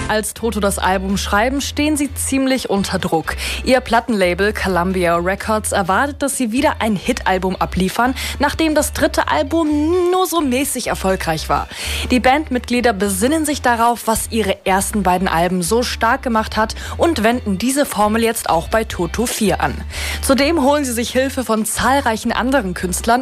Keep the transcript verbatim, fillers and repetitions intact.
Als Toto das Album schreiben, stehen sie ziemlich unter Druck. Ihr Plattenlabel Columbia Records erwartet, dass sie wieder ein Hit-Album abliefern, nachdem das dritte Album nur so mäßig erfolgreich war. Die Bandmitglieder besinnen sich darauf, was ihre ersten beiden Alben so stark gemacht hat und wenden diese Formel jetzt auch bei Toto vier an. Zudem holen sie sich Hilfe von zahlreichen anderen Künstlern